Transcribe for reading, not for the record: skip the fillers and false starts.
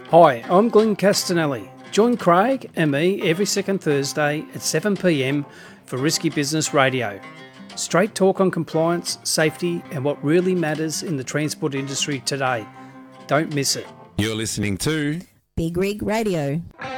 Hi, I'm Glenn Castanelli. Join Craig and me every second Thursday at 7 p.m. for Risky Business Radio. Straight talk on compliance, safety and what really matters in the transport industry today. Don't miss it. You're listening to Big Rig Radio.